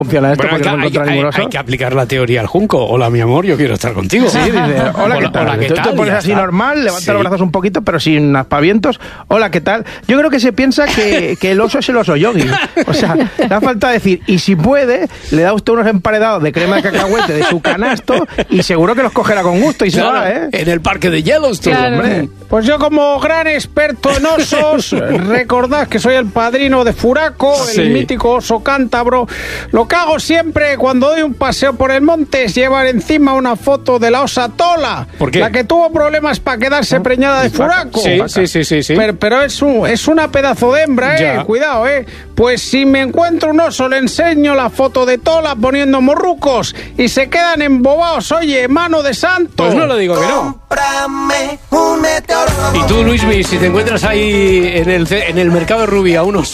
funciona esto, porque no encuentro ningún oso. Hay que aplicar la teoría al junco. Hola, mi amor, yo quiero estar contigo. Sí, dice, hola, ¿qué tal? Tú te pones así normal, levanta los brazos un poquito, pero sin aspavientos. Hola, ¿qué tal? Yo creo que se piensa que el oso es el oso yogi. O sea, da falta decir, y si puede, le da usted unos emparedados de crema de cacahuete de su canasto y seguro que los cogerá con gusto y se va, ¿eh? En el parque de Yellowstone, Claro. hombre. Pues yo, como gran experto en osos, recordad que soy el padrino de Furaco, Sí. el mítico oso cántabro. Lo que hago siempre cuando doy un paseo por el monte es llevar encima una foto de la osa Tola. ¿Por qué? La que tuvo problemas para quedarse preñada de Furaco. Sí. Pero es una pedazo de hembra, Ya. Cuidado, Pues si me encuentro un oso, le enseño la foto de Tola poniendo morrucos y se quedan embobados. Oye, mano de santo. Pues no lo digo que no. Cómprame un meteoro. Y tú, Luismi, si te encuentras ahí en el mercado de Rubí a unos...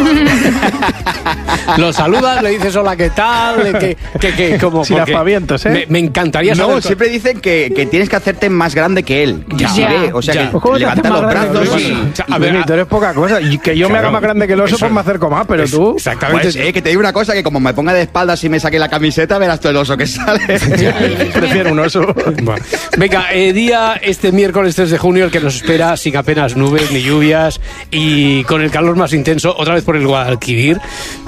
Lo saludas, le dices hola, ¿qué tal? Como, Sin porque aspavientos, me encantaría saber... No, siempre dicen que tienes que hacerte más grande que él. Ya. Sí, o sea, Ya. que ¿Cómo te levanta haces los más grande, brazos Luis? y... A ver, Luis, tú eres poca cosa. Y que yo me haga más grande que el oso, eso- pues me acerco más, pero tú... Exactamente. Pues, que te digo una cosa, que como me ponga de espaldas y me saque la camiseta, verás todo el oso que sale. Prefiero un oso. Bueno. Venga, día este miércoles 3 de junio, el que nos espera sin apenas nubes ni lluvias y con el calor más intenso, otra vez por el Guadalquivir.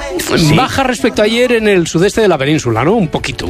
Baja respecto a ayer en el sudeste de la península, ¿no? Un poquito.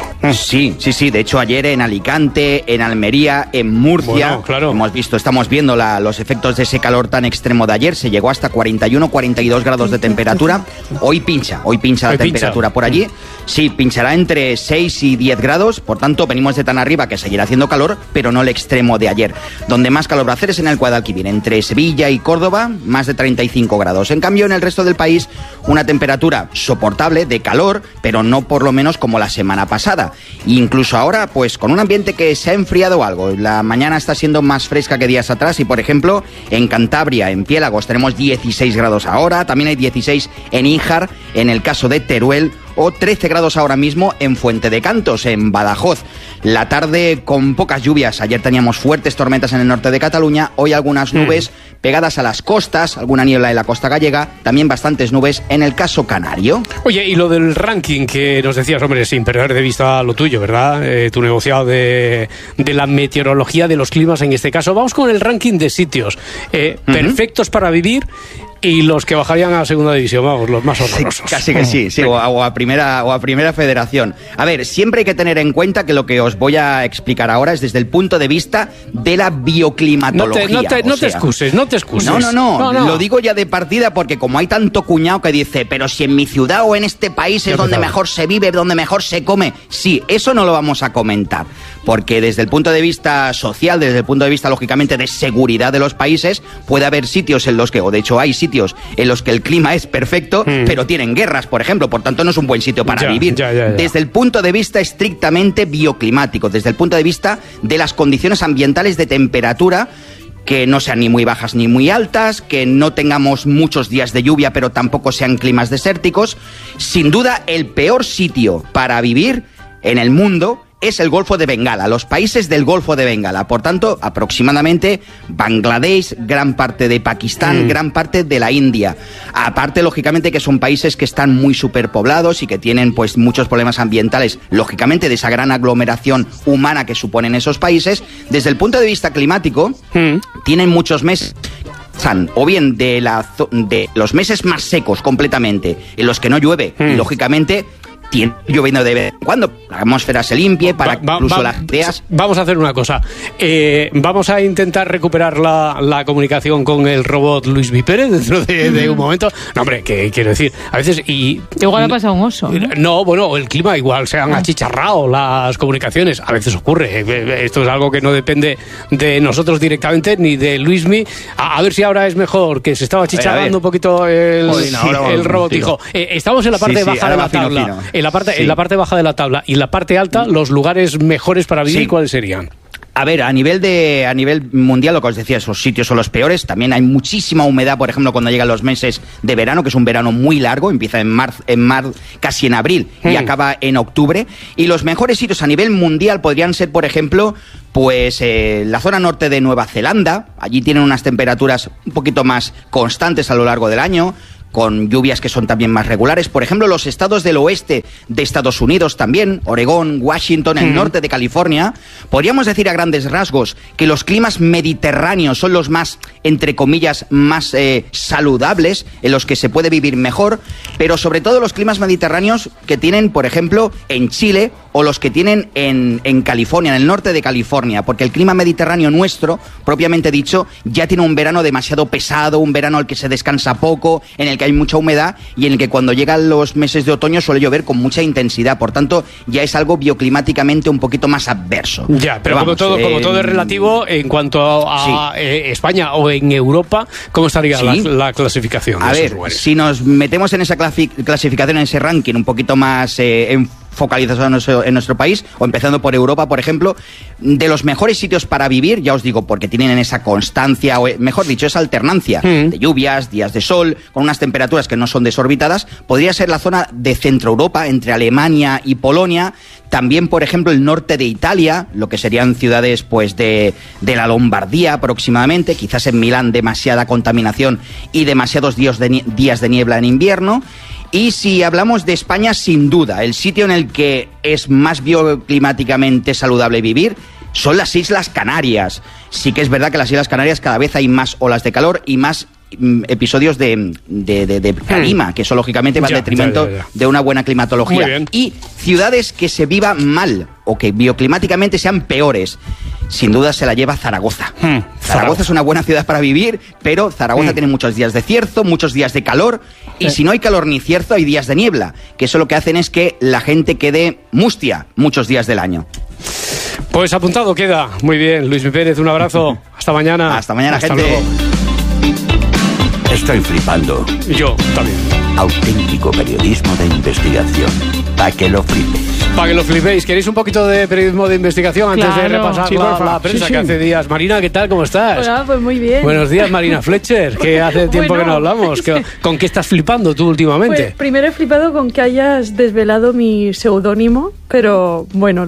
Sí. De hecho, ayer en Alicante, en Almería, en Murcia, Bueno, claro. estamos viendo los efectos de ese calor tan extremo de ayer. Se llegó hasta 41, 42 grados de temperatura. Hoy pincha la temperatura por allí. Sí, pinchará entre 6 y 10 grados. Por tanto, venimos de tan arriba que seguirá haciendo calor, pero no el extremo de ayer. Donde más calor va a hacer es en el Guadalquivir, entre Sevilla y Córdoba, más de 35 grados. En cambio, en el resto del país, una temperatura soportable de calor, pero no por lo menos como la semana pasada. Incluso ahora, pues con un ambiente que se ha enfriado algo. La mañana está siendo más fresca que días atrás y, por ejemplo, en Cantabria, en Piélagos, tenemos 16 grados ahora. También hay 16 en Híjar, en el caso de Teruel, o 13 grados ahora mismo en Fuente de Cantos, en Badajoz. La tarde con pocas lluvias. Ayer teníamos fuertes tormentas en el norte de Cataluña, hoy algunas nubes pegadas a las costas, alguna niebla en la costa gallega, también bastantes nubes en el caso canario. Oye, y lo del ranking que nos decías, hombre, sin perder de vista lo tuyo, ¿verdad? Tu negociado de la meteorología, de los climas en este caso. Vamos con el ranking de sitios perfectos para vivir y los que bajarían a segunda división, vamos, los más horrorosos. Casi que sí, o a primera federación. A ver, siempre hay que tener en cuenta que lo que os voy a explicar ahora es desde el punto de vista de la bioclimatología. No te excuses. No, lo digo ya de partida porque como hay tanto cuñado que dice, pero si en mi ciudad o en este país es donde mejor se vive, donde mejor se come. Sí, eso no lo vamos a comentar, porque desde el punto de vista social, desde el punto de vista, lógicamente, de seguridad de los países, puede haber sitios en los que, o de hecho hay sitios en los que el clima es perfecto, pero tienen guerras, por ejemplo, por tanto no es un buen sitio para vivir. Desde el punto de vista estrictamente bioclimático, desde el punto de vista de las condiciones ambientales de temperatura, que no sean ni muy bajas ni muy altas, que no tengamos muchos días de lluvia, pero tampoco sean climas desérticos. Sin duda, el peor sitio para vivir en el mundo es el Golfo de Bengala, los países del Golfo de Bengala. Por tanto, aproximadamente Bangladesh, gran parte de Pakistán, gran parte de la India. Aparte, lógicamente, que son países que están muy superpoblados y que tienen pues muchos problemas ambientales, lógicamente, de esa gran aglomeración humana que suponen esos países. Desde el punto de vista climático, tienen muchos meses o bien de los meses más secos completamente, en los que no llueve, y lógicamente lloviendo de vez en cuando, la atmósfera se limpie, para incluso las ideas. Vamos a hacer una cosa. Vamos a intentar recuperar la comunicación con el robot Luis Pérez dentro de un momento. No, hombre, que quiero decir, a veces... Igual ha pasado un oso, ¿no? No, bueno, el clima igual se han achicharrado las comunicaciones. A veces ocurre. Esto es algo que no depende de nosotros directamente, ni de Luismi. A ver si ahora es mejor, que se estaba achicharrando un poquito el robot. Dijo, estamos en la parte baja de la tabla. En la parte baja de la tabla y la parte alta, los lugares mejores para vivir, ¿cuáles serían? A ver, a nivel mundial, lo que os decía, esos sitios son los peores. También hay muchísima humedad, por ejemplo, cuando llegan los meses de verano, que es un verano muy largo, empieza en casi en abril y acaba en octubre. Y los mejores sitios a nivel mundial podrían ser, por ejemplo, pues la zona norte de Nueva Zelanda. Allí tienen unas temperaturas un poquito más constantes a lo largo del año. con lluvias que son también más regulares. Por ejemplo, los estados del oeste de Estados Unidos también, Oregón, Washington, el norte de California, podríamos decir a grandes rasgos que los climas mediterráneos son los más, entre comillas, más saludables, en los que se puede vivir mejor, pero sobre todo los climas mediterráneos que tienen, por ejemplo, en Chile, o los que tienen en California, en el norte de California, porque el clima mediterráneo nuestro, propiamente dicho, ya tiene un verano demasiado pesado, un verano al que se descansa poco, en el que hay mucha humedad y en el que cuando llegan los meses de otoño suele llover con mucha intensidad. Por tanto, ya es algo bioclimáticamente un poquito más adverso. Ya, pero vamos, como todo es relativo, en cuanto a España o en Europa, ¿cómo estaría la clasificación de esos lugares? Si nos metemos en esa clasificación, en ese ranking un poquito más focalizados en nuestro país, o empezando por Europa, por ejemplo, de los mejores sitios para vivir, ya os digo, porque tienen esa constancia, o mejor dicho, esa alternancia de lluvias, días de sol, con unas temperaturas que no son desorbitadas, podría ser la zona de Centro Europa, entre Alemania y Polonia, también, por ejemplo, el norte de Italia, lo que serían ciudades pues de la Lombardía aproximadamente, quizás en Milán demasiada contaminación y demasiados días de niebla en invierno. Y si hablamos de España, sin duda, el sitio en el que es más bioclimáticamente saludable vivir son las Islas Canarias. Sí que es verdad que en las Islas Canarias cada vez hay más olas de calor y más episodios de calima, que eso lógicamente va en detrimento de una buena climatología. Y ciudades que se vivan mal o que bioclimáticamente sean peores. Sin duda se la lleva Zaragoza. Zaragoza es una buena ciudad para vivir, pero Zaragoza tiene muchos días de cierzo, muchos días de calor, y si no hay calor ni cierzo, hay días de niebla, que eso lo que hacen es que la gente quede mustia muchos días del año. Pues apuntado queda. Muy bien, Luis Pérez, un abrazo. Hasta mañana. Hasta mañana, Hasta gente. luego. Estoy flipando. Yo también. Auténtico periodismo de investigación. Pa' que lo flipes. Para que lo flipéis, ¿queréis un poquito de periodismo de investigación antes de repasar la prensa que hace días? Marina, ¿qué tal? ¿Cómo estás? Hola, pues muy bien. Buenos días, Marina Fletcher, que hace tiempo que no hablamos. ¿Con qué estás flipando tú últimamente? Pues primero he flipado con que hayas desvelado mi seudónimo, pero bueno,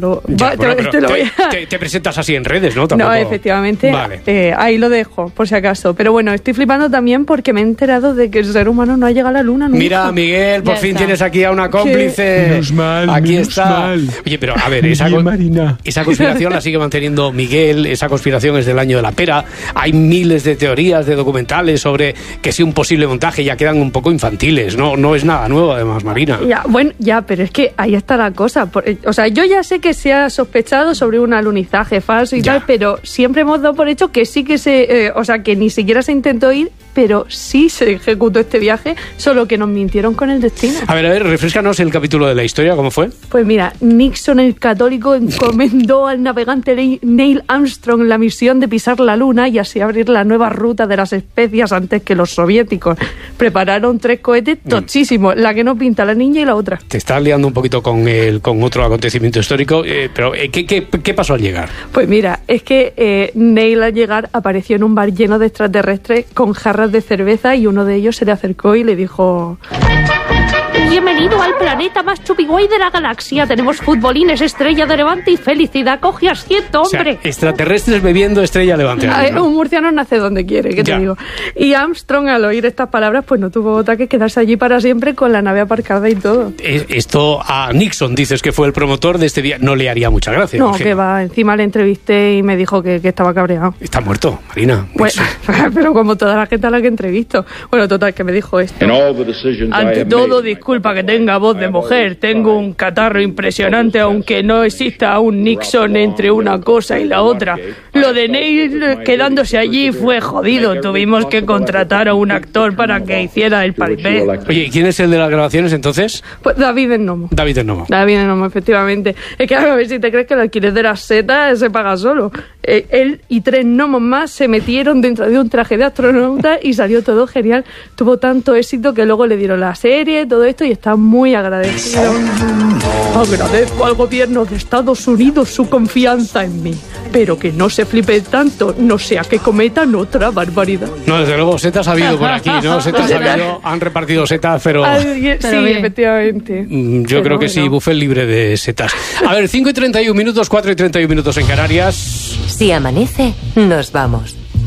te presentas así en redes, ¿no? Tampoco... No, efectivamente, vale. Ahí lo dejo, por si acaso. Pero bueno, estoy flipando también porque me he enterado de que el ser humano no ha llegado a la luna nunca. Mira, Miguel, por fin tienes aquí a una cómplice. Menos mal, aquí menos está. mal. Oye, pero a ver, esa conspiración la sigue manteniendo Miguel, esa conspiración es del año de la pera. Hay miles de teorías, de documentales sobre que si un posible montaje ya quedan un poco infantiles, no es nada nuevo además, Marina. Ya, pero es que ahí está la cosa. O sea, yo ya sé que se ha sospechado sobre un alunizaje falso y tal, pero siempre hemos dado por hecho que sí que que ni siquiera se intentó ir, pero sí se ejecutó este viaje, solo que nos mintieron con el destino. A ver, refréscanos el capítulo de la historia, ¿cómo fue? Pues mira, Nixon el católico encomendó al navegante Neil Armstrong la misión de pisar la luna y así abrir la nueva ruta de las especias antes que los soviéticos. Prepararon 3 cohetes tochísimos, la que no pinta, la niña y la otra. Te estás liando un poquito con otro acontecimiento histórico, pero ¿qué pasó al llegar? Pues mira, es que Neil al llegar apareció en un bar lleno de extraterrestres con jarras de cerveza y uno de ellos se le acercó y le dijo: bienvenido al planeta más chupiguay de la galaxia. Tenemos futbolines, Estrella de Levante y felicidad. Coge asiento, hombre. O sea, extraterrestres bebiendo Estrella Levante. ¿No? Un murciano nace donde quiere, ¿qué te digo? Y Armstrong, al oír estas palabras, pues no tuvo otra que quedarse allí para siempre con la nave aparcada y todo. Esto a Nixon, dices que fue el promotor de este día, no le haría mucha gracia. No, que va, encima le entrevisté y me dijo que estaba cabreado. Está muerto, Marina. Pues, pero como toda la gente a la que entrevisto. Bueno, total, que me dijo esto. Ante todo, disculpa que tenga voz de mujer, tengo un catarro impresionante, aunque no exista un Nixon entre una cosa y la otra. Lo de Neil quedándose allí fue jodido, tuvimos que contratar a un actor para que hiciera el paripé. Oye, ¿quién es el de las grabaciones entonces? Pues David Ennomo. David Ennomo, efectivamente. Es que a ver si te crees que el alquiler de las setas se paga solo. Él y 3 gnomos más se metieron dentro de un traje de astronauta y salió todo genial. Tuvo tanto éxito que luego le dieron la serie, todo esto, y está muy agradecido. Agradezco al gobierno de Estados Unidos su confianza en mí, pero que no se flipe tanto, no sea que cometan otra barbaridad. No, desde luego, setas ha habido por aquí, ¿no? Setas ha habido, han repartido setas, pero... Sí, efectivamente. Yo creo que sí, buffet libre de setas. A ver, 5:31 minutos, 4:31 minutos en Canarias. Si amanece, nos vamos.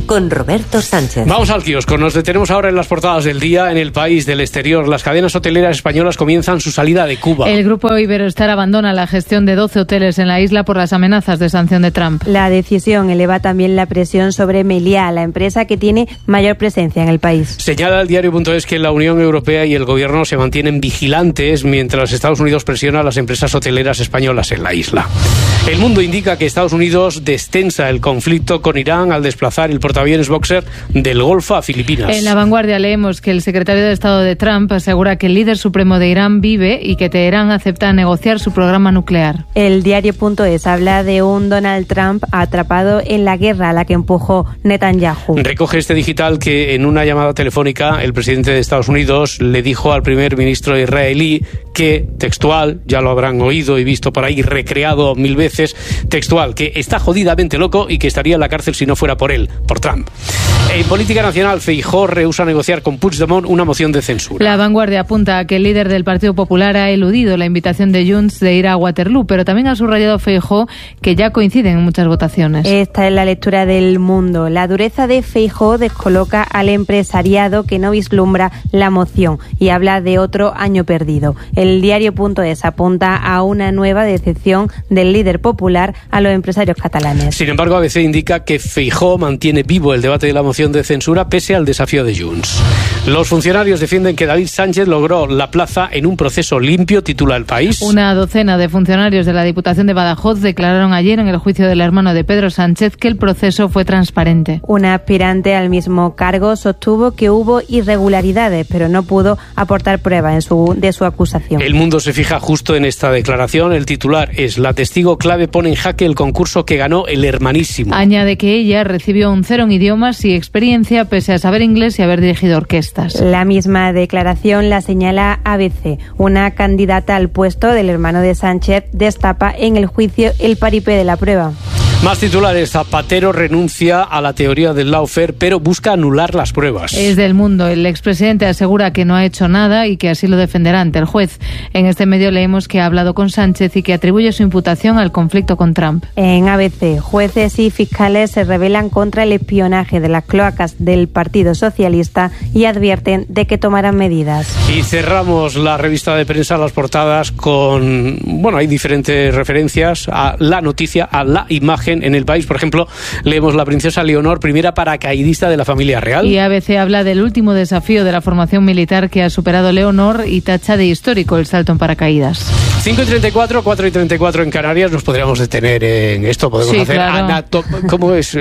con Roberto Sánchez. Vamos al kiosco. Nos detenemos ahora en las portadas del día. En el país del exterior, las cadenas hoteleras españolas comienzan su salida de Cuba. El grupo Iberostar abandona la gestión de 12 hoteles en la isla por las amenazas de sanción de Trump. La decisión eleva también la presión sobre Meliá, la empresa que tiene mayor presencia en el país. Señala el diario.es que la Unión Europea y el gobierno se mantienen vigilantes mientras Estados Unidos presiona a las empresas hoteleras españolas en la isla. El Mundo indica que Estados Unidos destensa el conflicto con Irán al desplazar el portaaviones Boxer del Golfo a Filipinas. En La Vanguardia leemos que el secretario de Estado de Trump asegura que el líder supremo de Irán vive y que Teherán acepta negociar su programa nuclear. El diario.es habla de un Donald Trump atrapado en la guerra a la que empujó Netanyahu. Recoge este digital que en una llamada telefónica el presidente de Estados Unidos le dijo al primer ministro israelí que, textual, ya lo habrán oído y visto por ahí recreado 1000 veces, textual, que está jodidamente loco y que estaría en la cárcel si no fuera por él, por Trump. En política nacional, Feijóo rehúsa negociar con Puigdemont una moción de censura. La Vanguardia apunta a que el líder del Partido Popular ha eludido la invitación de Junts de ir a Waterloo, pero también ha subrayado Feijóo que ya coinciden en muchas votaciones. Esta es la lectura del Mundo. La dureza de Feijóo descoloca al empresariado que no vislumbra la moción y habla de otro año perdido. El diario.es apunta a una nueva decepción del líder popular a los empresarios catalanes. Sin embargo, ABC indica que Feijóo mantiene vivo el debate de la moción de censura pese al desafío de Junts. Los funcionarios defienden que David Sánchez logró la plaza en un proceso limpio, titula El País. Una docena de funcionarios de la Diputación de Badajoz declararon ayer en el juicio del hermano de Pedro Sánchez que el proceso fue transparente. Una aspirante al mismo cargo sostuvo que hubo irregularidades, pero no pudo aportar pruebas de su acusación. El Mundo se fija justo en esta declaración. El titular es: la testigo clave pone en jaque el concurso que ganó el hermanísimo. Añade que ella recibió un 0 en idiomas y experiencia pese a saber inglés y haber dirigido orquestas. La misma declaración la señala ABC. Una candidata al puesto del hermano de Sánchez destapa en el juicio el paripé de la prueba. Más titulares. Zapatero renuncia a la teoría del lawfare, pero busca anular las pruebas. Es del Mundo. El expresidente asegura que no ha hecho nada y que así lo defenderá ante el juez. En este medio leemos que ha hablado con Sánchez y que atribuye su imputación al conflicto con Trump. En ABC, jueces y fiscales se rebelan contra el espionaje de las cloacas del Partido Socialista y advierten de que tomarán medidas. Y cerramos la revista de prensa, las portadas, con... Bueno, hay diferentes referencias a la noticia, a la imagen. En El País, por ejemplo, leemos: la princesa Leonor, primera paracaidista de la familia real. Y ABC habla del último desafío de la formación militar que ha superado Leonor y tacha de histórico el salto en paracaídas. 5:34, 4:34 en Canarias. Nos podríamos detener en esto. Podemos hacer claro. ¿Cómo es?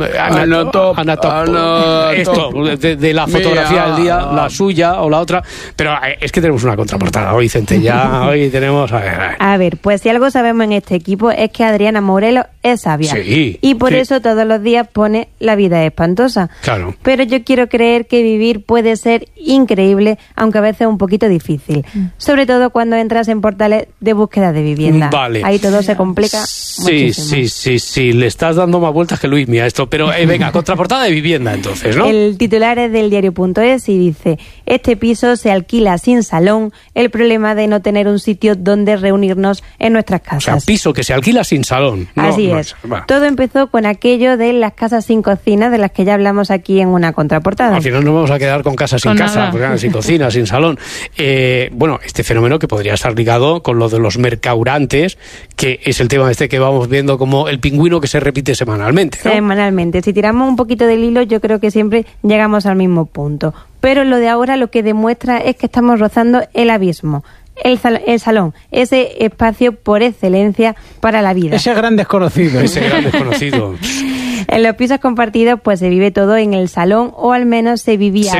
Esto, de la fotografía del día, la suya o la otra. Pero es que tenemos una contraportada hoy, Centella. Hoy tenemos... A ver, pues si algo sabemos en este equipo es que Adriana Morelos es sabia. Sí, y por eso todos los días pone la vida espantosa. Claro. Pero yo quiero creer que vivir puede ser increíble, aunque a veces un poquito difícil. Sobre todo cuando entras en portales de búsqueda de vivienda. Vale. Ahí todo se complica muchísimo. Sí. Le estás dando más vueltas que Luismi a esto. Pero venga, contraportada de vivienda entonces, ¿no? El titular es del diario.es y dice: este piso se alquila sin salón, el problema de no tener un sitio donde reunirnos en nuestras casas. O sea, piso que se alquila sin salón. Así es. Todo empezó con aquello de las casas sin cocina, de las que ya hablamos aquí en una contraportada. Al final nos vamos a quedar con casas sin casa, porque, sin cocina, sin salón. Bueno, este fenómeno que podría estar ligado con lo de los mercaurantes, que es el tema este que vamos viendo como el pingüino que se repite semanalmente, ¿no? Semanalmente. Si tiramos un poquito del hilo, yo creo que siempre llegamos al mismo punto. Pero lo de ahora lo que demuestra es que estamos rozando el abismo. El salón, ese espacio por excelencia para la vida. Ese gran desconocido. En los pisos compartidos pues se vive todo en el salón, o al menos se vivía.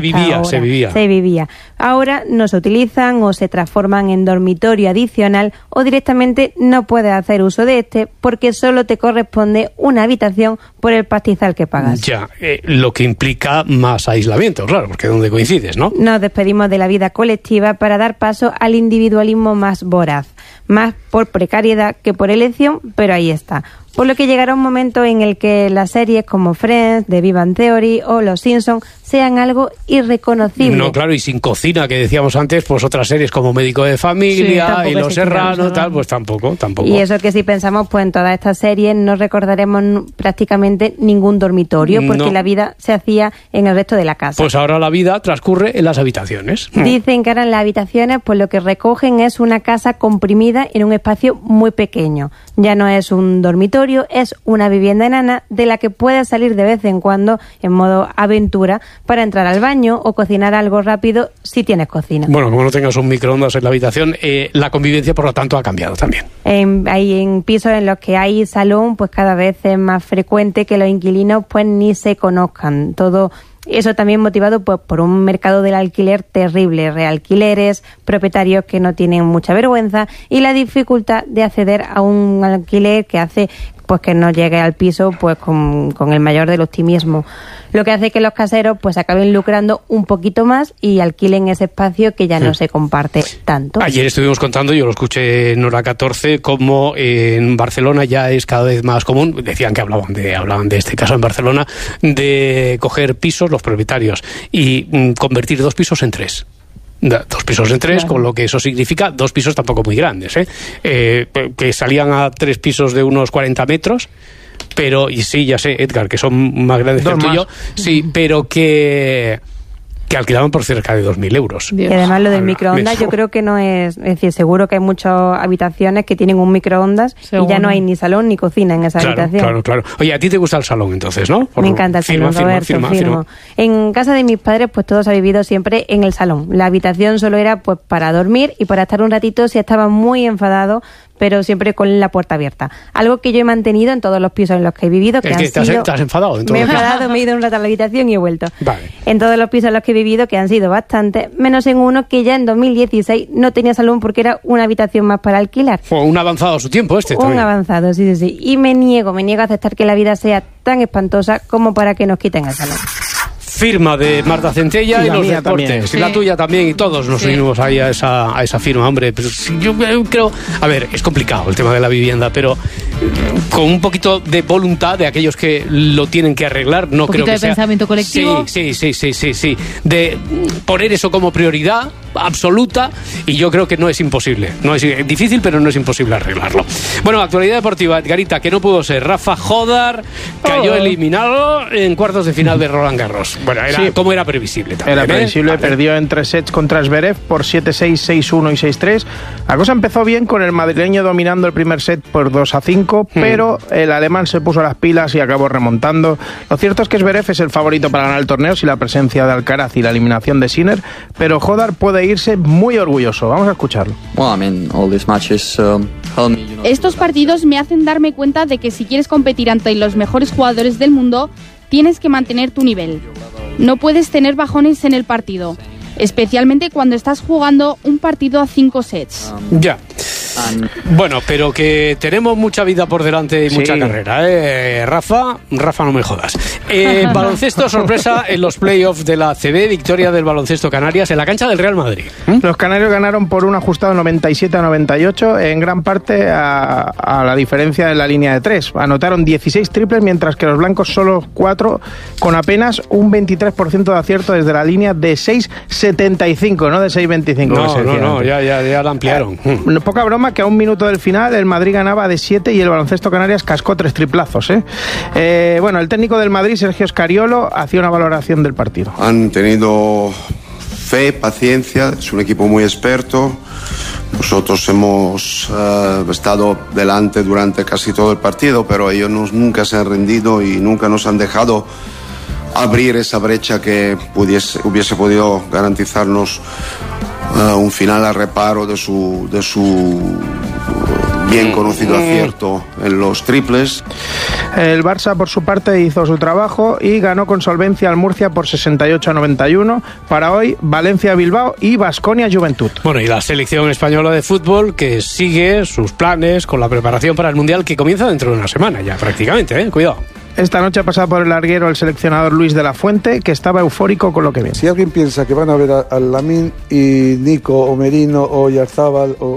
Ahora no se utilizan o se transforman en dormitorio adicional, o directamente no puedes hacer uso de este porque solo te corresponde una habitación por el pastizal que pagas. Ya, lo que implica más aislamiento, claro, porque es donde coincides, ¿no? Nos despedimos de la vida colectiva para dar paso al individualismo más voraz, más por precariedad que por elección, pero ahí está. por lo que llegará un momento en el que las series como Friends, The Big Bang Theory o Los Simpsons sean algo irreconocible. No, claro, y sin cocina, que decíamos antes, pues otras series como Médico de Familia y Los Serrano, tal, pues tampoco. Y eso que si pensamos, pues en todas estas series no recordaremos prácticamente ningún dormitorio, porque la vida se hacía en el resto de la casa. Pues ahora la vida transcurre en las habitaciones. Dicen que ahora en las habitaciones, pues lo que recogen es una casa comprimida en un espacio muy pequeño. Ya no es un dormitorio, es una vivienda enana de la que puedes salir de vez en cuando en modo aventura para entrar al baño o cocinar algo rápido si tienes cocina. Bueno, como no tengas un microondas en la habitación, la convivencia, por lo tanto, ha cambiado también. Hay en pisos en los que hay salón, pues cada vez es más frecuente que los inquilinos pues ni se conozcan. Todo eso también motivado pues por un mercado del alquiler terrible, realquileres, propietarios que no tienen mucha vergüenza y la dificultad de acceder a un alquiler que hace pues que no llegue al piso pues con el mayor del optimismo. Lo que hace que los caseros pues acaben lucrando un poquito más y alquilen ese espacio que ya no se comparte tanto. Ayer estuvimos contando, yo lo escuché en Hora 14, cómo en Barcelona ya es cada vez más común, decían que hablaban de este caso en Barcelona, de coger pisos los propietarios y convertir 2 pisos en 3. 2 pisos en 3, claro. Con lo que eso significa 2 pisos tampoco muy grandes, que salían a 3 pisos de unos 40 metros, pero, y sí, ya sé, Edgar, que son más grandes que el tuyo, sí, pero que alquilaban por cerca de 2.000 euros. Y además lo del microondas yo creo que no es decir, seguro que hay muchas habitaciones que tienen un microondas y ya no hay ni salón ni cocina en esa habitación. Claro. Oye, a ti te gusta el salón entonces, ¿no? Me encanta el salón, Roberto, firmo. En casa de mis padres pues todos ha vivido siempre en el salón. La habitación solo era pues para dormir y para estar un ratito si estaba muy enfadado, pero siempre con la puerta abierta. Algo que yo he mantenido en todos los pisos en los que he vivido. ¿Te has enfadado? Entonces. Me he enfadado, me he ido un rato a la habitación y he vuelto. Vale. En todos los pisos en los que he vivido, que han sido bastantes, menos en uno que ya en 2016 no tenía salón porque era una habitación más para alquilar. Fue un avanzado a su tiempo Un avanzado, sí. Y me niego a aceptar que la vida sea tan espantosa como para que nos quiten el salón. Firma de Marta Centella y los deportes. Sí. Y la tuya también, y todos nos unimos ahí a esa firma, hombre. Pero yo creo, a ver, es complicado el tema de la vivienda, pero con un poquito de voluntad de aquellos que lo tienen que arreglar, no creo que sea... ¿Un poquito de pensamiento colectivo? Sí. De poner eso como prioridad absoluta, y yo creo que no es imposible. No es difícil, pero no es imposible arreglarlo. Bueno, actualidad deportiva, Edgarita, que no pudo ser. Rafa Jodar cayó eliminado en cuartos de final de Roland Garros. Bueno, como era previsible también. Era previsible, perdió en 3 sets contra Zverev por 7-6, 6-1 y 6-3. La cosa empezó bien con el madrileño dominando el primer set por 2-5, pero el alemán se puso las pilas y acabó remontando. Lo cierto es que Zverev es el favorito para ganar el torneo sin la presencia de Alcaraz y la eliminación de Sinner, pero Jodar puede irse muy orgulloso. Vamos a escucharlo. Estos partidos me hacen darme cuenta de que si quieres competir ante los mejores jugadores del mundo, tienes que mantener tu nivel. No puedes tener bajones en el partido, especialmente cuando estás jugando un partido a 5 sets. Ya. Bueno, pero que tenemos mucha vida por delante y mucha carrera, Rafa, no me jodas. Baloncesto, sorpresa en los playoffs de la ACB, victoria del Baloncesto Canarias en la cancha del Real Madrid. Los canarios ganaron por un ajustado 97-98, en gran parte a la diferencia de la línea de 3. Anotaron 16 triples, mientras que los blancos solo 4, con apenas un 23% de acierto desde la línea de 6.75, no de 6.25. No, ya la ampliaron. Poca broma que a un minuto del final el Madrid ganaba de 7 y el Baloncesto Canarias cascó 3 triplazos. Bueno, el técnico del Madrid, Sergio Scariolo, hacía una valoración del partido. Han tenido fe, paciencia, es un equipo muy experto. Nosotros hemos estado delante durante casi todo el partido, pero ellos nunca se han rendido y nunca nos han dejado abrir esa brecha que hubiese podido garantizarnos un final a reparo de su bien conocido acierto en los triples. El Barça, por su parte, hizo su trabajo y ganó con solvencia al Murcia por 68-91. Para hoy, Valencia-Bilbao y Baskonia-Juventud. Bueno, y la selección española de fútbol, que sigue sus planes con la preparación para el Mundial, que comienza dentro de una semana ya prácticamente, cuidado. Esta noche ha pasado por el larguero el seleccionador Luis de la Fuente, que estaba eufórico con lo que viene. Si alguien piensa que van a ver a Lamine y Nico o Merino o Yarzábal,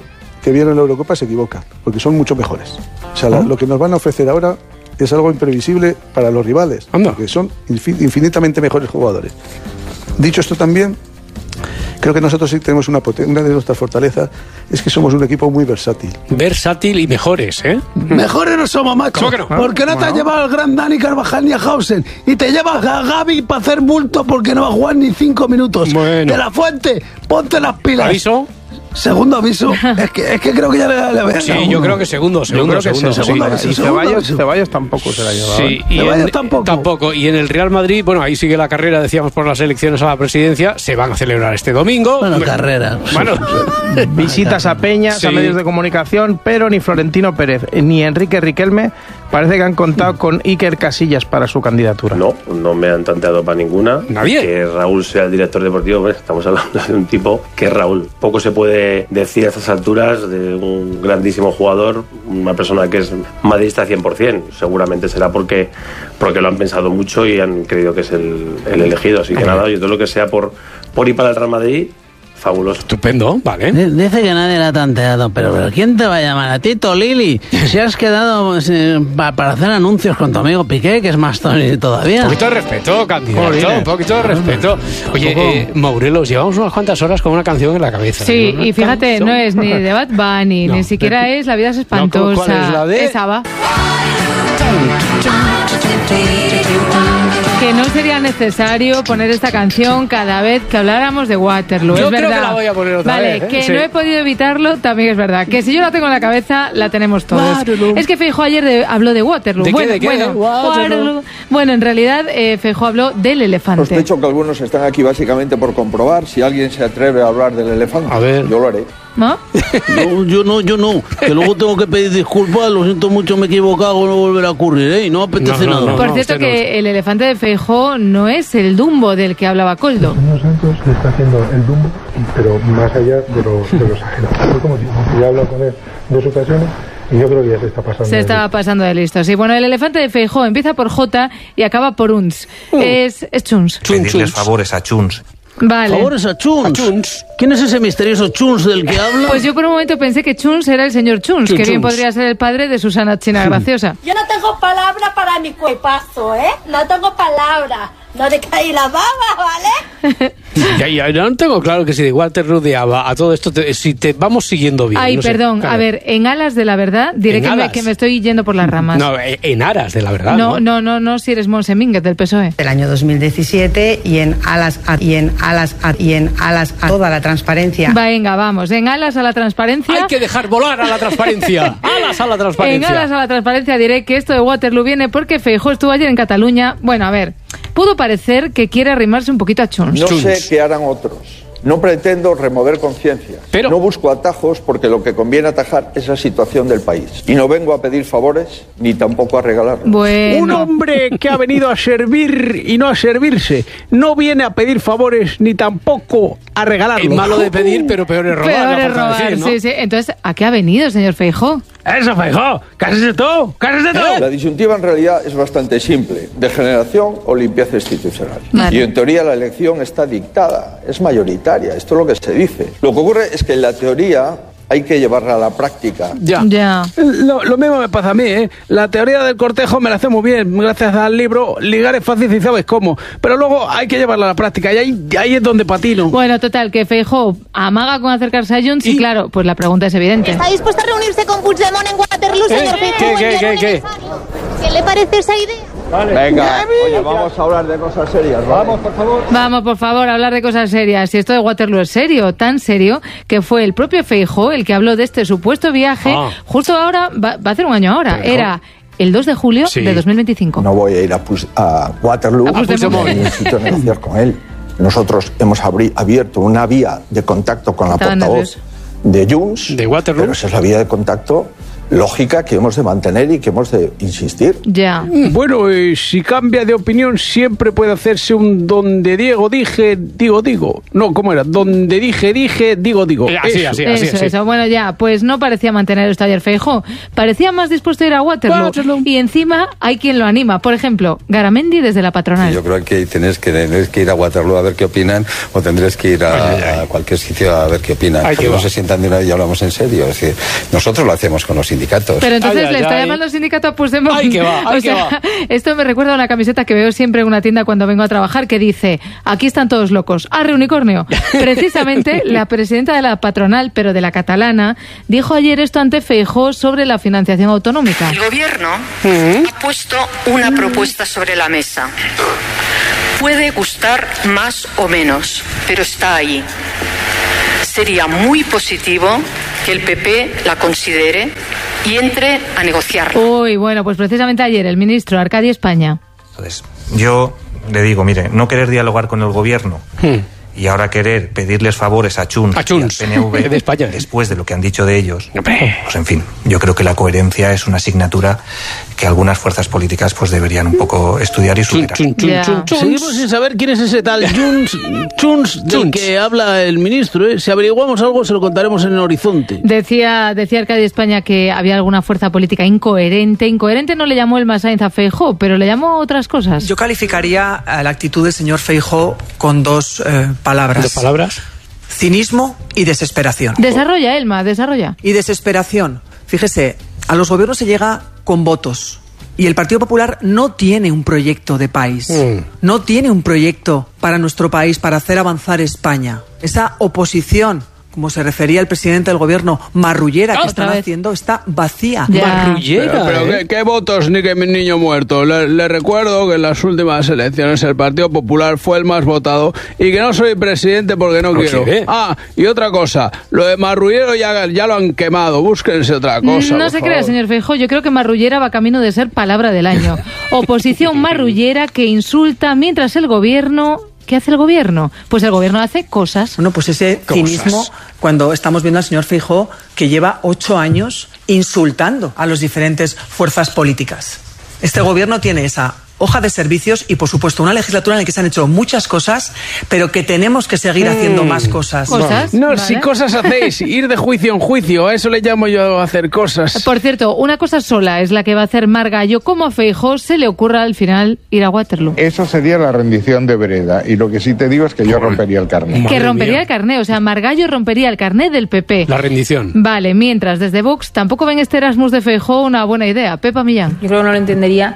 que viene en la Eurocopa se equivoca, porque son mucho mejores. O sea, lo que nos van a ofrecer ahora es algo imprevisible para los rivales, porque son infinitamente mejores jugadores. Dicho esto también, creo que nosotros sí tenemos una de nuestras fortalezas, es que somos un equipo muy versátil. Versátil y mejores, ¿eh? Mejores no somos, macho. No? Porque no te has llevado al gran Dani Carvajal ni a Hausen. Y te llevas a Gavi para hacer bulto porque no va a jugar ni 5 minutos. Bueno. De la Fuente, ponte las pilas. ¿Aviso? Segundo aviso. es que creo que ya le voy a Sí, yo creo que segundo. Y Ceballos tampoco se la ha llevado. Sí, y Ceballos tampoco. Y en el Real Madrid, bueno, ahí sigue la carrera, decíamos, por las elecciones a la presidencia. Se van a celebrar este domingo. Bueno, carrera. Bueno, visitas a peñas, a medios de comunicación, pero ni Florentino Pérez ni Enrique Riquelme parece que han contado con Iker Casillas para su candidatura. No me han tanteado para ninguna. ¿Nadie? Que Raúl sea el director deportivo, pues estamos hablando de un tipo que es Raúl. Poco se puede decir a estas alturas de un grandísimo jugador, una persona que es madridista 100%. Seguramente será porque lo han pensado mucho y han creído que es el elegido. Así que nada, yo todo lo que sea por ir para el Real Madrid, fabuloso. Estupendo, vale. Dice que nadie la ha tanteado, pero ¿quién te va a llamar a ti, Lili? Si has quedado para hacer anuncios con tu amigo Piqué, que es más Tony todavía. Un poquito de respeto, candidato, un poquito de respeto. Oye, Maurelos, llevamos unas cuantas horas con una canción en la cabeza. Sí, y fíjate, no es ni de Bad Bunny, ni siquiera es La vida es espantosa. ¿Cuál es la de? Esa va. Que no sería necesario poner esta canción cada vez que habláramos de Waterloo. Yo es creo verdad. que la voy a poner otra vez. Vale, que sí. no he podido evitarlo, también es verdad. Que si yo la tengo en la cabeza, la tenemos todos. Waterloo. Es que Feijóo ayer habló de Waterloo. ¿De qué? Waterloo. Bueno, en realidad Feijóo habló del elefante. Sospecho que algunos están aquí básicamente por comprobar si alguien se atreve a hablar del elefante. A ver. Yo lo haré. ¿No? Yo no. Que luego tengo que pedir disculpas, lo siento mucho, me he equivocado, no volverá a ocurrir, ¿eh? Y no apetece nada. Por cierto, que el elefante de Feijóo no es el Dumbo del que hablaba Koldo. Señor Santos le está haciendo el Dumbo, pero más allá de lo exagerado. Como digo, ya he hablado con él 2 ocasiones y yo creo que ya se está pasando. Se está pasando de listo. Sí, bueno, el elefante de Feijóo empieza por J y acaba por Uns. Es Chuns. Pedirles favores a Chuns. Vale. Favores a Chuns. ¿Quién es ese misterioso Chuns del que habla? Pues yo por un momento pensé que Chuns era el señor Chuns, que bien podría ser el padre de Susana China Graciosa. Yo no tengo palabra para mi cuerpazo, ¿eh? No tengo palabra. No te caí la baba, ¿vale? Ya, no tengo claro que si de Waterloo de Ava a todo esto, si te vamos siguiendo bien. Ay, no perdón, sé, claro. A ver, en alas de la verdad, diré que me estoy yendo por las ramas. No, en aras de la verdad. No, si eres Monse Mínguez del PSOE. El año 2017 y en alas a toda la transparencia. Venga, vamos, en alas a la transparencia. Hay que dejar volar a la transparencia. Alas a la transparencia. En alas a la transparencia diré que esto de Waterloo viene porque Feijóo estuvo ayer en Cataluña. Bueno, a ver, pudo parecer que quiere arrimarse un poquito a Chuns. No sé qué harán otros. No pretendo remover conciencias. No busco atajos porque lo que conviene atajar es la situación del país. Y no vengo a pedir favores ni tampoco a regalarlos. Bueno. Un hombre que ha venido a servir y no a servirse. No viene a pedir favores ni tampoco a regalarlos. Es malo de pedir, pero peor es robar. Peor es robar, decir, ¿no? Sí. Entonces, ¿a qué ha venido, señor Feijóo? Eso, Feijóo. ¿Cállese tú? La disyuntiva en realidad es bastante simple. Degeneración o limpieza institucional. Vale. Y en teoría la elección está dictada, es mayoritaria. Esto es lo que se dice. Lo que ocurre es que en la teoría hay que llevarla a la práctica. Ya. Lo mismo me pasa a mí, ¿eh? La teoría del cortejo me la hace muy bien, gracias al libro. Ligar es fácil si sabes cómo. Pero luego hay que llevarla a la práctica y ahí es donde patino. Bueno, total, que Feijóo amaga con acercarse a Junts y claro, pues la pregunta es evidente. ¿Está dispuesto a reunirse con Puigdemont en Waterloo, señor Feijóo? ¿Qué? ¿Qué le parece esa idea? Vale. Venga, oye, vamos a hablar de cosas serias, ¿vale? Vamos, por favor. Vamos, por favor, a hablar de cosas serias. Y esto de Waterloo es serio, tan serio, que fue el propio Feijóo el que habló de este supuesto viaje. Justo ahora, va a hacer un año ahora. Era el 2 de julio de 2025. No voy a ir a Waterloo, necesito negociar con él. Nosotros hemos abierto una vía de contacto con la portavoz de Junts, de Waterloo. pero esa es la vía de contacto lógica que hemos de mantener y que hemos de insistir. Ya. Bueno, si cambia de opinión siempre puede hacerse un donde Diego dije, digo. No, ¿cómo era? Donde dije, digo. Eso. Bueno, ya, pues no parecía mantener esto ayer Feijóo. Parecía más dispuesto a ir a Waterloo. Y encima hay quien lo anima. Por ejemplo, Garamendi desde la patronal. Yo creo que tendréis que ir a Waterloo a ver qué opinan, o tendréis que ir a cualquier sitio a ver qué opinan. Que no se sientan de una vez y hablamos en serio. Es decir, nosotros lo hacemos con los sindicatos. Pero entonces le está llamando al sindicato a Puigdemont. Esto me recuerda a una camiseta que veo siempre en una tienda cuando vengo a trabajar que dice: aquí están todos locos, arre unicornio. Precisamente la presidenta de la patronal, pero de la catalana, dijo ayer esto ante Feijóo sobre la financiación autonómica. El gobierno ha puesto una propuesta sobre la mesa. Puede gustar más o menos, pero está ahí. Sería muy positivo que el PP la considere y entre a negociarla. Uy, bueno, pues precisamente ayer el ministro Arcadi España. Entonces, yo le digo, mire, no querer dialogar con el gobierno y ahora querer pedirles favores a Junts y al PNV de España, después de lo que han dicho de ellos, pues en fin, yo creo que la coherencia es una asignatura que algunas fuerzas políticas pues deberían un poco estudiar y superar. Seguimos sin saber quién es ese tal Junts del que habla el ministro. Si averiguamos algo se lo contaremos en el horizonte. Decía Arcadi España que había alguna fuerza política incoherente. Incoherente no le llamó el Sainz a Feijóo, pero le llamó otras cosas. Yo calificaría a la actitud del señor Feijóo con dos palabras. ¿Dos palabras? Cinismo y desesperación. Desarrolla, Elma, desarrolla. Y desesperación. Fíjese, a los gobiernos se llega con votos. Y el Partido Popular no tiene un proyecto de país. No tiene un proyecto para nuestro país, para hacer avanzar España. Esa oposición, como se refería el presidente del gobierno, marrullera que están haciendo, está vacía. Marrullera. Pero ¿qué votos ni que mi niño muerto? Le recuerdo que en las últimas elecciones el Partido Popular fue el más votado y que no soy presidente porque no quiero. Y otra cosa, lo de marrullero ya lo han quemado, búsquense otra cosa. No se crea, señor Feijóo, yo creo que marrullera va camino de ser palabra del año. Oposición marrullera que insulta mientras el gobierno... ¿Qué hace el gobierno? Pues el gobierno hace cosas. Bueno, pues ese cinismo, cuando estamos viendo al señor Feijóo que lleva 8 años insultando a las diferentes fuerzas políticas. Este gobierno tiene esa hoja de servicios y, por supuesto, una legislatura en la que se han hecho muchas cosas, pero que tenemos que seguir haciendo más cosas. No, ¿vale? Si cosas hacéis, ir de juicio en juicio, a eso le llamo yo a hacer cosas. Por cierto, una cosa sola es la que va a hacer Margallo. ¿Cómo a Feijóo se le ocurra al final ir a Waterloo? Eso sería la rendición de vereda, y lo que sí te digo es que yo rompería el carné. Que rompería el carné, o sea, Margallo rompería el carné del PP. La rendición. Vale, mientras desde Vox tampoco ven este Erasmus de Feijóo una buena idea. Pepa Millán. Yo creo que no lo entendería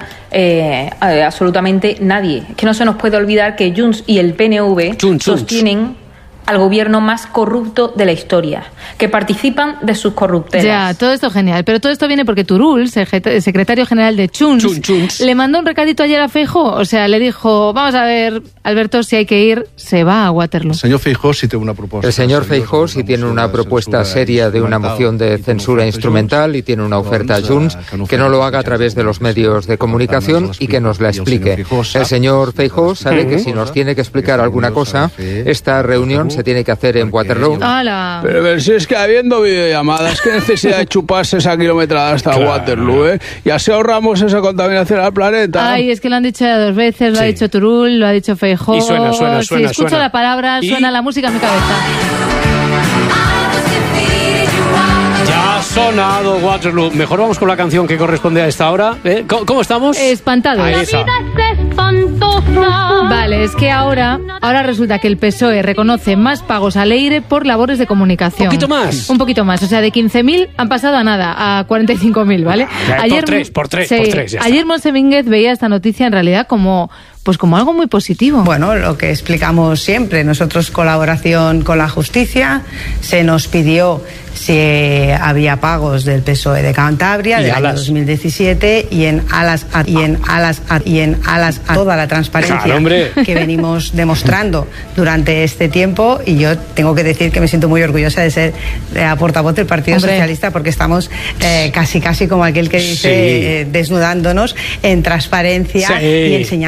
absolutamente nadie. Que no se nos puede olvidar que Junts y el PNV sostienen al gobierno más corrupto de la historia, que participan de sus corruptelas. Ya, todo esto genial, pero todo esto viene porque Turull, secretario general de Junts, le mandó un recadito ayer a Feijóo, o sea, le dijo, vamos a ver, Alberto, si hay que ir, se va a Waterloo. El señor Feijóo sí tiene una propuesta. El señor Feijóo sí tiene una propuesta seria de una moción de censura instrumental y tiene una oferta a Junts, que no lo haga a través de los medios de comunicación y que nos la explique. El señor Feijóo sabe que si nos tiene que explicar alguna cosa, esta reunión se tiene que hacer en Waterloo. Pero si es que habiendo videollamadas, ¿qué necesidad de chuparse esa kilometrada hasta Waterloo? Y así ahorramos esa contaminación al planeta. Ay, es que lo han dicho ya 2 veces, lo ha dicho Turull, lo ha dicho Feijóo. Y suena. Si escucho la palabra, suena la música en mi cabeza. Ya ha sonado Waterloo. Mejor vamos con la canción que corresponde a esta hora. ¿Cómo estamos? Espantados. Ahí está. Vale, es que ahora resulta que el PSOE reconoce más pagos a Leire por labores de comunicación. Un poquito más. O sea, de 15.000 han pasado a nada, a 45.000, ¿vale? Por tres. Ayer Monse Mínguez veía esta noticia en realidad como algo muy positivo. Bueno, lo que explicamos siempre, nosotros colaboración con la justicia, se nos pidió si había pagos del PSOE de Cantabria del año 2017 y en alas a toda la transparencia que venimos demostrando durante este tiempo, y yo tengo que decir que me siento muy orgullosa de ser la portavoz del Partido Socialista, porque estamos casi como aquel que dice desnudándonos en transparencia y enseñándolo todo.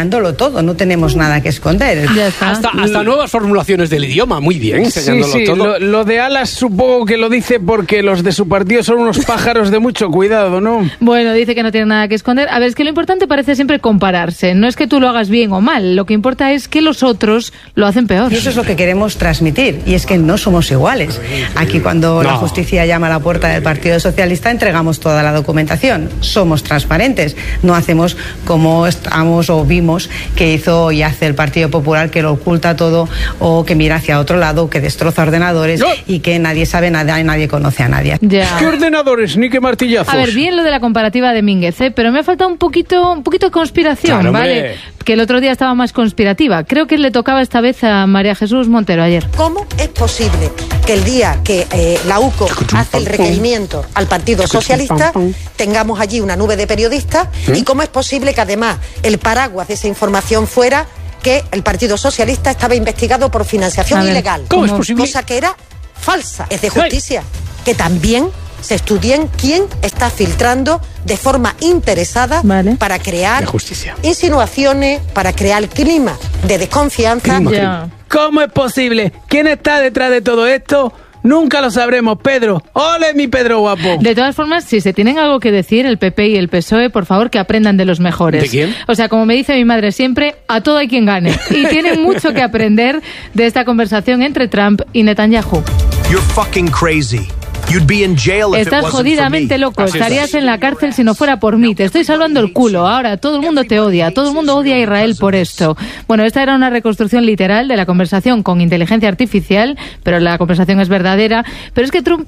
todo, no tenemos nada que esconder. Hasta nuevas formulaciones del idioma, muy bien, enseñándolo todo. Lo de Alas supongo que lo dice porque los de su partido son unos pájaros de mucho cuidado, ¿no? Bueno, dice que no tiene nada que esconder. A ver, es que lo importante parece siempre compararse. No es que tú lo hagas bien o mal, lo que importa es que los otros lo hacen peor. Y eso es lo que queremos transmitir, y es que no somos iguales. Aquí cuando la justicia llama a la puerta del Partido Socialista entregamos toda la documentación. Somos transparentes, no hacemos como estamos o vimos que hizo y hace el Partido Popular, que lo oculta todo o que mira hacia otro lado, que destroza ordenadores y que nadie sabe nada y nadie conoce a nadie. Ya. ¿Qué ordenadores ni qué martillazos? A ver, bien lo de la comparativa de Mínguez, pero me ha faltado un poquito de conspiración, claro, ¿vale? Que el otro día estaba más conspirativa. Creo que le tocaba esta vez a María Jesús Montero ayer. ¿Cómo es posible que el día que la UCO hace el requerimiento al Partido Socialista tengamos allí una nube de periodistas? ¿Y cómo es posible que además el paraguas de esa información fuera que el Partido Socialista estaba investigado por financiación ilegal? ¿Cómo es posible? Cosa que era falsa. Es de justicia que también se estudien quién está filtrando de forma interesada para crear insinuaciones, para crear clima de desconfianza. ¿Cómo es posible? ¿Quién está detrás de todo esto? Nunca lo sabremos, Pedro. ¡Ole, mi Pedro guapo! De todas formas, si se tienen algo que decir, el PP y el PSOE, por favor, que aprendan de los mejores. ¿De quién? O sea, como me dice mi madre siempre, a todo hay quien gane. Y tienen mucho que aprender de esta conversación entre Trump y Netanyahu. You're fucking crazy. You'd be in jail if Estás jodidamente loco, estarías en la cárcel si no fuera por mí, te estoy salvando el culo, ahora todo el mundo te odia, todo el mundo odia a Israel por esto. Bueno, esta era una reconstrucción literal de la conversación con inteligencia artificial, pero la conversación es verdadera, pero es que Trump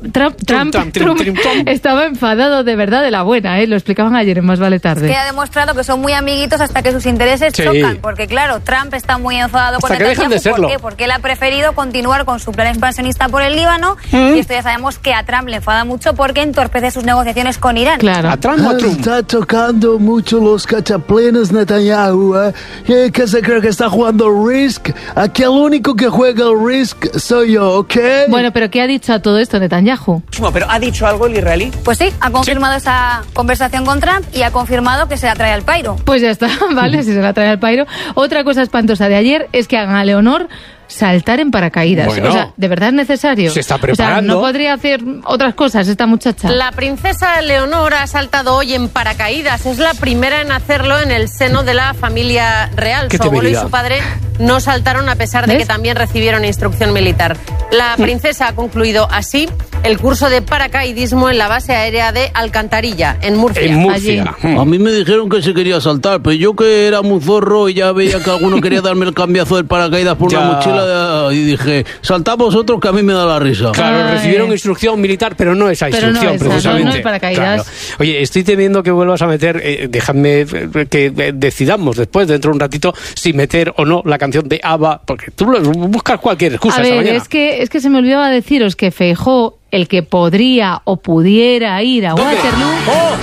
estaba enfadado de verdad de la buena, lo explicaban ayer en Más Vale Tarde. Que ha demostrado que son muy amiguitos hasta que sus intereses chocan, porque claro, Trump está muy enfadado con Netanyahu, ¿por qué? Porque él ha preferido continuar con su plan expansionista por el Líbano, y esto ya sabemos que a Trump le enfada mucho porque entorpece sus negociaciones con Irán. Claro. ¿A Trump o a Trump? Está tocando mucho los cachaplenes Netanyahu, que se cree que está jugando Risk. Aquí el único que juega el Risk soy yo, ¿ok? Bueno, pero ¿qué ha dicho a todo esto Netanyahu? ¿Pero ha dicho algo el israelí? Pues sí, ha confirmado esa conversación con Trump y ha confirmado que se la trae al pairo. Pues ya está, vale, si se la trae al pairo. Otra cosa espantosa de ayer es que hagan a Leonor saltar en paracaídas. Bueno, o sea, ¿de verdad es necesario? Se está preparando. O sea, ¿no podría hacer otras cosas esta muchacha? La princesa Leonor ha saltado hoy en paracaídas. Es la primera en hacerlo en el seno de la familia real. Su abuelo y su padre no saltaron a pesar de que también recibieron instrucción militar. La princesa ha concluido así el curso de paracaidismo en la base aérea de Alcantarilla, en Murcia. En Murcia. A mí me dijeron que se quería saltar, pero yo que era muy zorro y ya veía que alguno quería darme el cambiazo del paracaídas por una mochila y dije, saltad vosotros que a mí me da la risa. Claro, recibieron instrucción militar, pero no esa instrucción, precisamente. No es paracaídas. Claro. Oye, estoy temiendo que vuelvas a meter, déjame que decidamos después, dentro de un ratito, si meter o no la canción de ABBA, porque tú buscas cualquier excusa esta mañana. Es que se me olvidaba deciros que Feijóo, el que podría o pudiera ir a Waterloo...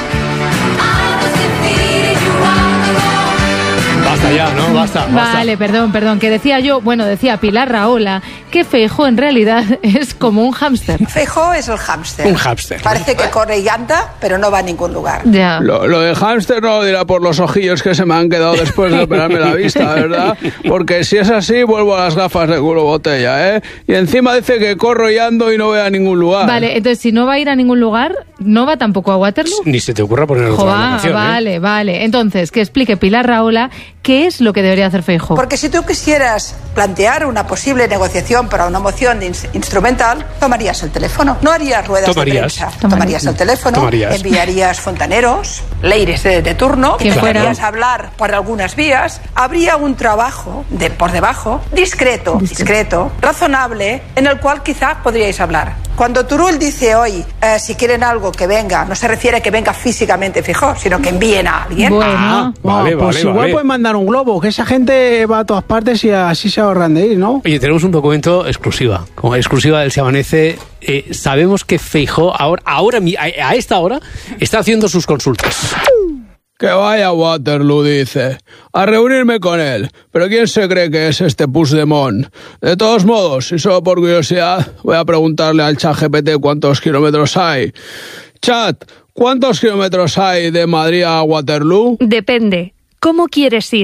Basta ya, ¿no? Basta. Vale, perdón, que decía Pilar Rahola que Feijóo en realidad es como un hámster. Feijóo es el hámster. Un hámster. Parece que corre y anda, pero no va a ningún lugar. Ya. Lo de hámster no lo dirá por los ojillos que se me han quedado después de operarme la vista, ¿verdad? Porque si es así, vuelvo a las gafas de culo botella, ¿eh? Y encima dice que corro y ando y no voy a ningún lugar. Vale, entonces si no va a ir a ningún lugar, ¿no va tampoco a Waterloo? Ni se te ocurra poner otra canción, Vale. Entonces, que explique Pilar Rahola qué es lo que debería hacer Feijóo. Porque si tú quisieras plantear una posible negociación para una moción instrumental, tomarías el teléfono. No harías ruedas de prensa. Tomarías el teléfono, enviarías fontaneros, leires de turno, empezarías a hablar por algunas vías. Habría un trabajo por debajo, discreto, razonable, en el cual quizá podríais hablar. Cuando Turull dice hoy, si quieren algo que venga, no se refiere a que venga físicamente Feijóo, sino que envíen a alguien. Bueno, pues igual pueden mandar un globo, que esa gente va a todas partes y así se ahorran de ir, ¿no? Oye, tenemos un documento exclusiva, como exclusiva del Se Amanece. Sabemos que Feijóo ahora a esta hora está haciendo sus consultas. Que vaya a Waterloo, dice, a reunirme con él. Pero ¿quién se cree que es este Puigdemont? De todos modos, y solo por curiosidad, voy a preguntarle al ChatGPT cuántos kilómetros hay. Chat, ¿cuántos kilómetros hay de Madrid a Waterloo? Depende. ¿Cómo quieres ir?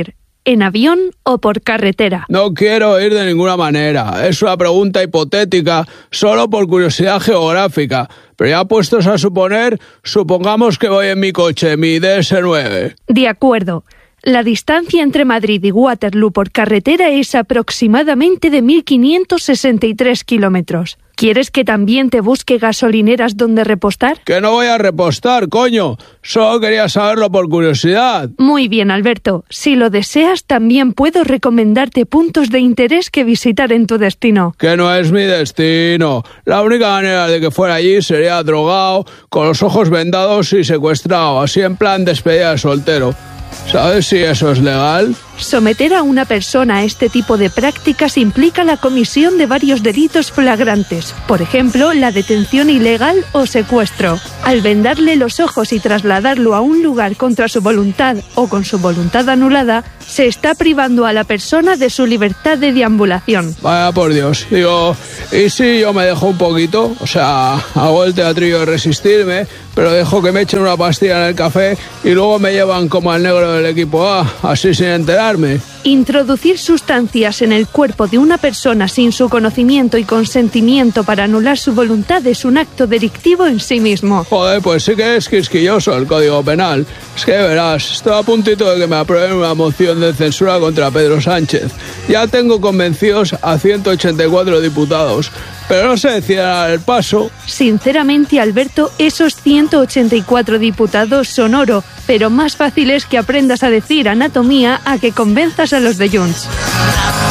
en avión o por carretera? No quiero ir de ninguna manera. Es una pregunta hipotética, solo por curiosidad geográfica. Pero ya puestos a suponer, supongamos que voy en mi coche, mi DS9. De acuerdo. La distancia entre Madrid y Waterloo por carretera es aproximadamente de 1.563 kilómetros. ¿Quieres que también te busque gasolineras donde repostar? Que no voy a repostar, coño. Solo quería saberlo por curiosidad. Muy bien, Alberto. Si lo deseas, también puedo recomendarte puntos de interés que visitar en tu destino. Que no es mi destino. La única manera de que fuera allí sería drogado, con los ojos vendados y secuestrado, así en plan despedida de soltero. ¿Sabes si eso es legal? Someter a una persona a este tipo de prácticas implica la comisión de varios delitos flagrantes, por ejemplo, la detención ilegal o secuestro. Al vendarle los ojos y trasladarlo a un lugar contra su voluntad o con su voluntad anulada, se está privando a la persona de su libertad de deambulación. Vaya por Dios, digo, ¿y si yo me dejo un poquito? O sea, hago el teatrillo de resistirme, pero dejo que me echen una pastilla en el café y luego me llevan como al negro del equipo A, así sin enterarme. Introducir sustancias en el cuerpo de una persona sin su conocimiento y consentimiento para anular su voluntad es un acto delictivo en sí mismo. Joder, pues sí que es quisquilloso el Código Penal. Es que verás, estoy a puntito de que me aprueben una moción de censura contra Pedro Sánchez. Ya tengo convencidos a 184 diputados, pero no sé si dará el paso. Sinceramente, Alberto, esos 184 diputados son oro, pero más fácil es que aprendas a decir anatomía a que convenzas a los de Junts.